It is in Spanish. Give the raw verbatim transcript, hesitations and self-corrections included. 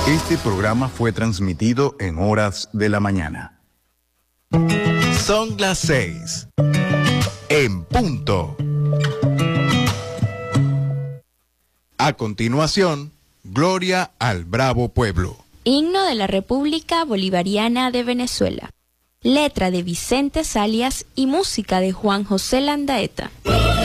Este programa fue transmitido en horas de la mañana. Son las seis. En punto. A continuación, Gloria al Bravo Pueblo. Himno de la República Bolivariana de Venezuela. Letra de Vicente Salias y música de Juan José Landaeta.